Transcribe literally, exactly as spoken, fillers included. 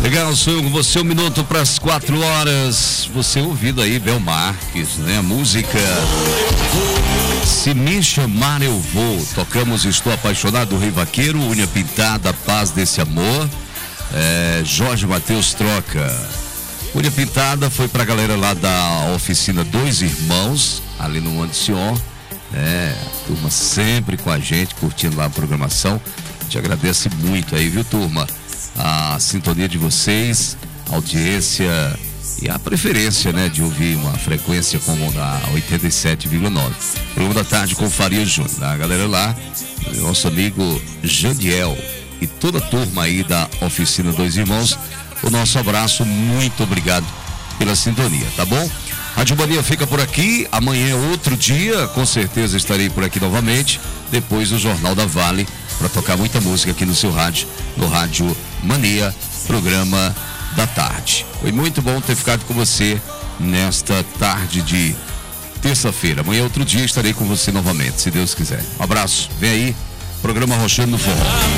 Legal, sou eu com você, um minuto para as quatro horas. Você ouvindo aí, Bel Marques, né? A música Se Me Chamar Eu Vou. Tocamos Estou Apaixonado, do Rei Vaqueiro, Unha Pintada, Paz Desse Amor. É, Jorge Mateus Troca. Unha Pintada foi pra galera lá da oficina Dois Irmãos, ali no Ancion. É, turma sempre com a gente, curtindo lá a programação. A gente agradece muito aí, viu, turma? A sintonia de vocês, a audiência e a preferência, né, de ouvir uma frequência como a oitenta e sete vírgula nove. Programa da tarde com Faria Júnior. A galera lá, nosso amigo Jandiel e toda a turma aí da oficina Dois Irmãos, o nosso abraço, muito obrigado pela sintonia, tá bom? Rádio Mania fica por aqui, amanhã é outro dia, com certeza estarei por aqui novamente, depois do Jornal da Vale, para tocar muita música aqui no seu rádio, no Rádio Mania, programa da tarde. Foi muito bom ter ficado com você nesta tarde de terça-feira. Amanhã é outro dia, estarei com você novamente, se Deus quiser. Um abraço, vem aí, programa Rochando no Forró.